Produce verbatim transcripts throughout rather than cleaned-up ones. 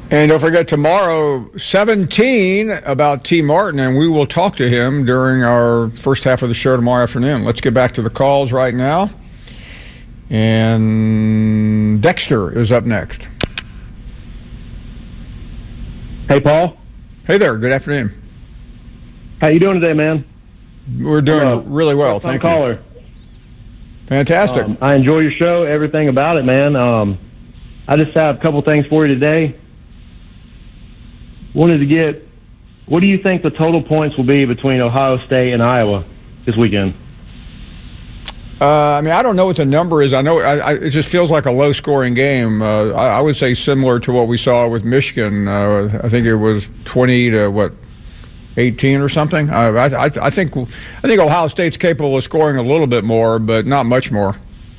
And don't forget, tomorrow, seventeen, about T. Martin, and we will talk to him during our first half of the show tomorrow afternoon. Let's get back to the calls right now. And Dexter is up next. Hey, Paul. Hey there. Good afternoon. How you doing today, man? We're doing uh, really well. Thank you. Caller. Fantastic. Um, I enjoy your show, everything about it, man. Um, I just have a couple things for you today. Wanted to get, what do you think the total points will be between Ohio State and Iowa this weekend? Uh, I mean, I don't know what the number is. I know I, I, it just feels like a low-scoring game. Uh, I, I would say similar to what we saw with Michigan. Uh, I think it was twenty to what, eighteen or something. Uh, I, I, I think I think Ohio State's capable of scoring a little bit more, but not much more.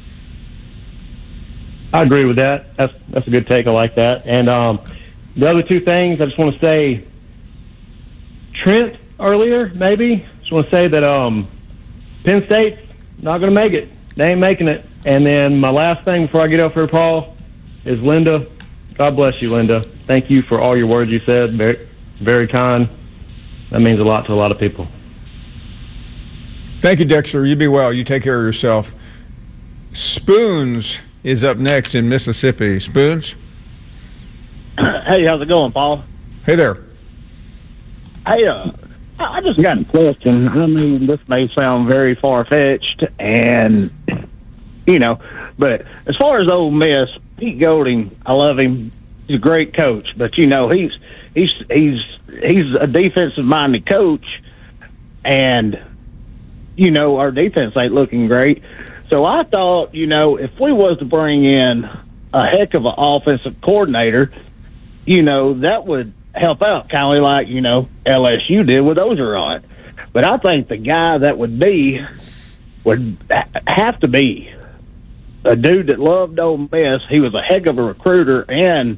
I agree with that. That's that's a good take. I like that. And um, the other two things, I just want to say, Trent earlier, maybe. Just want to say that um, Penn State's not going to make it. They ain't making it. And then my last thing before I get off here, Paul, is Linda. God bless you, Linda. Thank you for all your words you said. Very, very kind. That means a lot to a lot of people. Thank you, Dexter. You be well. You take care of yourself. Spoons is up next in Mississippi. Spoons? Hey, how's it going, Paul? Hey there. Hey, uh, I just got a question. I mean, this may sound very far-fetched, and, you know, but as far as Ole Miss, Pete Golding, I love him. He's a great coach, but, you know, he's he's he's he's a defensive-minded coach, and, you know, our defense ain't looking great. So I thought, you know, if we was to bring in a heck of an offensive coordinator, you know, that would help out, kind of like, you know, L S U did with Orgeron. But I think the guy that would be would have to be a dude that loved Ole Miss. He was a heck of a recruiter and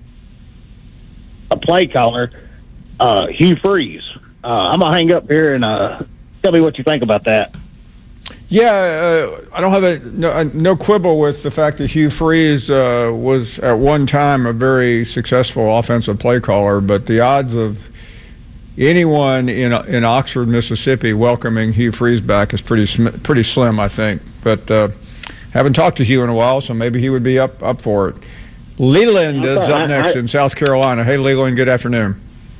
a play caller, uh, Hugh Freeze. Uh, I'm going to hang up here and uh, tell me what you think about that. Yeah, uh, I don't have a no, no quibble with the fact that Hugh Freeze uh, was at one time a very successful offensive play caller, but the odds of anyone in in Oxford, Mississippi, welcoming Hugh Freeze back is pretty sm- pretty slim, I think. But uh, haven't talked to Hugh in a while, so maybe he would be up up for it. Leland is up next in South Carolina. Hey, Leland, good afternoon.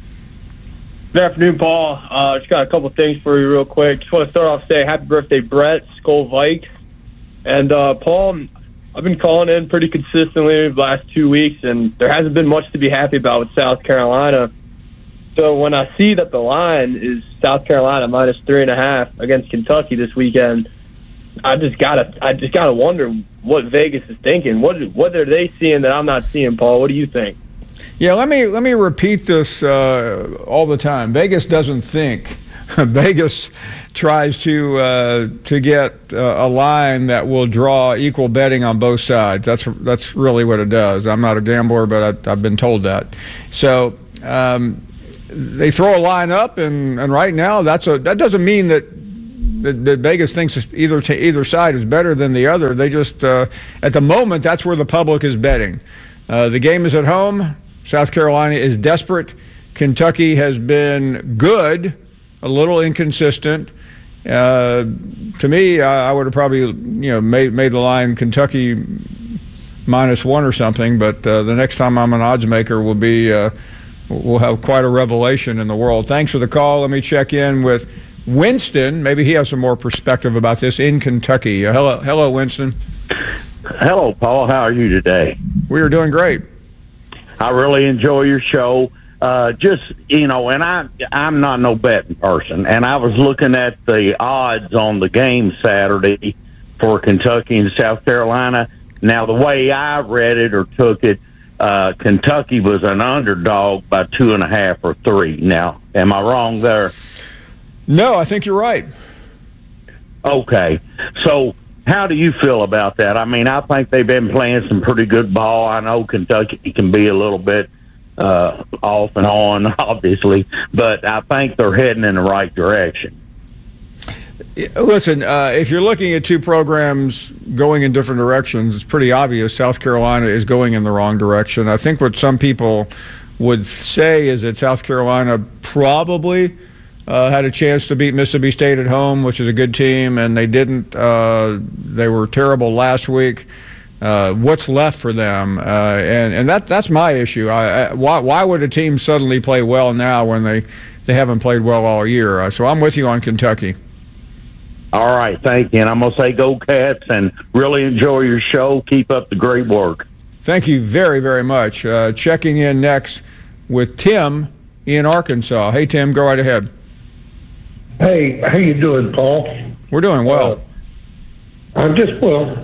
Good afternoon, Paul. Uh, just got a couple things for you real quick. Just want to start off saying happy birthday, Brett, Skull Vike. And, uh, Paul, I've been calling in pretty consistently the last two weeks, and there hasn't been much to be happy about with South Carolina. So when I see that the line is South Carolina minus three and a half against Kentucky this weekend, I just gotta, I just gotta wonder what Vegas is thinking. What, what are they seeing that I'm not seeing, Paul? What do you think? Yeah, let me let me repeat this uh, all the time. Vegas doesn't think. Vegas tries to uh, to get uh, a line that will draw equal betting on both sides. That's that's really what it does. I'm not a gambler, but I, I've been told that. So um, they throw a line up, and, and right now that's a that doesn't mean that that, that Vegas thinks either to either side is better than the other. They just uh, at the moment that's where the public is betting. Uh, the game is at home. South Carolina is desperate. Kentucky has been good, a little inconsistent. Uh, to me, I, I would have probably, you know, made made the line Kentucky minus one or something. But uh, the next time I'm an odds maker, will be uh, we'll have quite a revelation in the world. Thanks for the call. Let me check in with Winston. Maybe he has some more perspective about this in Kentucky. Uh, hello, hello, Winston. Hello, Paul. How are you today? We are doing great. I really enjoy your show. Uh, just, you know, and I, I'm not no betting person, and I was looking at the odds on the game Saturday for Kentucky and South Carolina. Now, the way I read it or took it, uh, Kentucky was an underdog by two and a half or three. Now, am I wrong there? No, I think you're right. Okay. So, how do you feel about that? I mean, I think they've been playing some pretty good ball. I know Kentucky can be a little bit uh, off and on, obviously, but I think they're heading in the right direction. Listen, uh, if you're looking at two programs going in different directions, it's pretty obvious South Carolina is going in the wrong direction. I think what some people would say is that South Carolina probably uh, had a chance to beat Mississippi State at home, which is a good team, and they didn't. Uh, they were terrible last week. Uh, what's left for them? Uh, and and that that's my issue. I, I, why why would a team suddenly play well now when they, they haven't played well all year? Uh, so I'm with you on Kentucky. All right, thank you. And I'm going to say go Cats and really enjoy your show. Keep up the great work. Thank you very, very much. Uh, checking in next with Tim in Arkansas. Hey, Tim, go right ahead. Hey, how you doing, Paul? We're doing well. Uh, I'm just, well,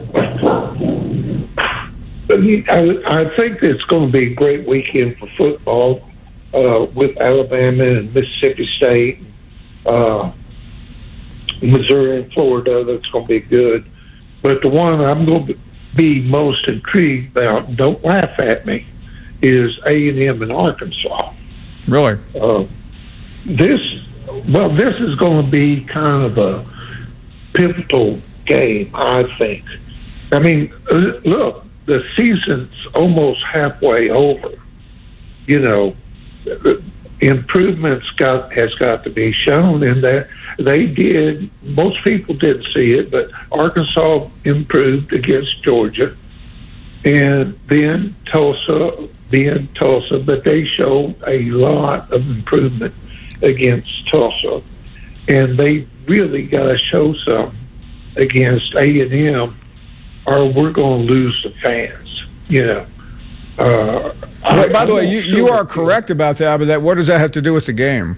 I, I think it's going to be a great weekend for football uh, with Alabama and Mississippi State, uh, Missouri and Florida. That's going to be good. But the one I'm going to be most intrigued about, don't laugh at me, is A and M in Arkansas. Really? Uh, this, well, this is going to be kind of a pivotal game, I think. I mean, look, the season's almost halfway over. You know, improvements got has got to be shown in that. They did. Most people didn't see it, but Arkansas improved against Georgia, and then Tulsa, then Tulsa, but they showed a lot of improvement against Tulsa, and they really got to show some against A and M, or we're going to lose the fans. You know. Uh, well, I, by the I'm way, you, sure you are correct about that, but that what does that have to do with the game?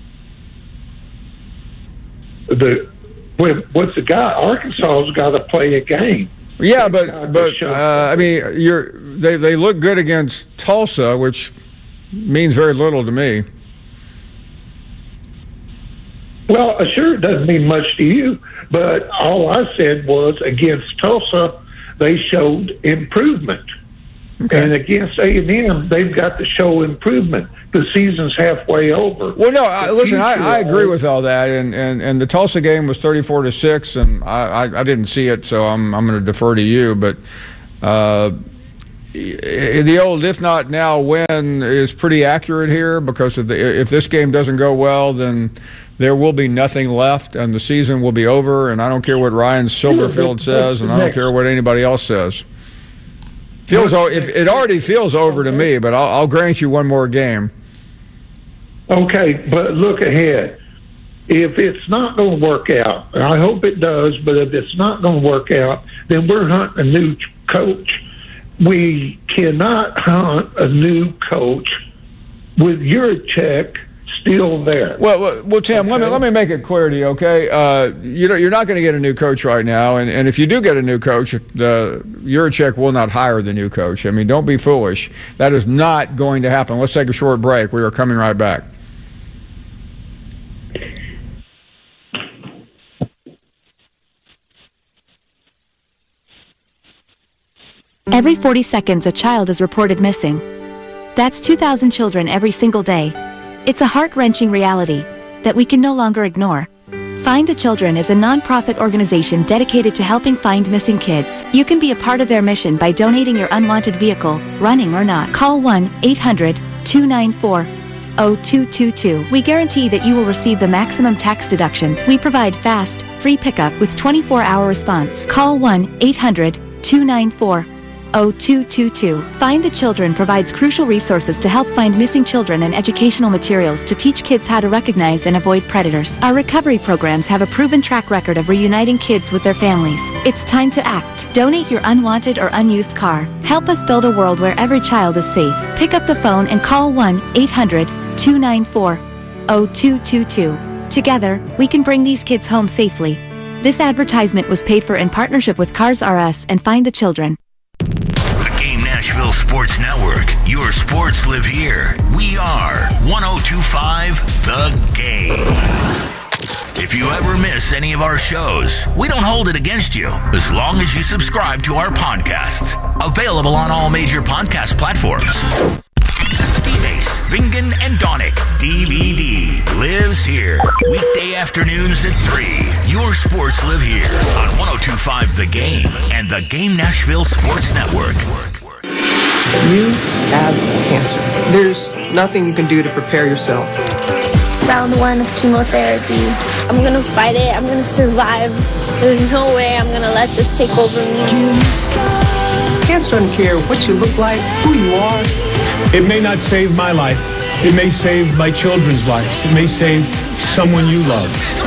The what's the guy? Arkansas's got to play a game. Yeah, They've got but to but show uh, I mean, you're they they look good against Tulsa, which means very little to me. Well, sure, it doesn't mean much to you, but all I said was against Tulsa, they showed improvement. Okay. And against A and M, they've got to show improvement. The season's halfway over. Well, no, I, listen, I, future I agree of- with all that, and, and, and the Tulsa game was thirty-four to six, and I, I, I didn't see it, so I'm I'm going to defer to you. But uh, the old "if not now, when" is pretty accurate here, because if the, if this game doesn't go well, then there will be nothing left, and the season will be over. And I don't care what Ryan Silverfield says, and I don't care what anybody else says. Feels o- if it already feels over to me, but I'll, I'll grant you one more game. Okay, but look ahead. If it's not going to work out, and I hope it does, but if it's not going to work out, then we're hunting a new ch- coach. We cannot hunt a new coach with Yurachek still there. Well, well, well Tim, Okay. let me let me make it clear to you, okay? Uh, you know, you're not going to get a new coach right now, and, and if you do get a new coach, the Yurachek will not hire the new coach. I mean, don't be foolish. That is not going to happen. Let's take a short break. We are coming right back. Every forty seconds, a child is reported missing. That's two thousand children every single day. It's a heart-wrenching reality that we can no longer ignore. Find the Children is a non-profit organization dedicated to helping find missing kids. You can be a part of their mission by donating your unwanted vehicle, running or not. Call one eight hundred two nine four zero two two two. We guarantee that you will receive the maximum tax deduction. We provide fast, free pickup with twenty-four hour response. Call one eight hundred two nine four zero two two two. Find the Children provides crucial resources to help find missing children and educational materials to teach kids how to recognize and avoid predators. Our recovery programs have a proven track record of reuniting kids with their families. It's time to act. Donate your unwanted or unused car. Help us build a world where every child is safe. Pick up the phone and call one eight hundred two nine four zero two two two. Together, we can bring these kids home safely. This advertisement was paid for in partnership with Cars R Us and Find the Children. Nashville Sports Network. Your sports live here. We are one oh two point five The Game. If you ever miss any of our shows, we don't hold it against you as long as you subscribe to our podcasts. Available on all major podcast platforms. D-Base, Bingen, and Donick D V D lives here. Weekday afternoons at three. Your sports live here on one oh two point five The Game and the Game Nashville Sports Network. You have cancer. There's nothing you can do to prepare yourself. Round one of chemotherapy. I'm gonna fight it. I'm gonna survive. There's no way I'm gonna let this take over me. Cancer doesn't care what you look like, who you are. It may not save my life. It may save my children's lives. It may save someone you love.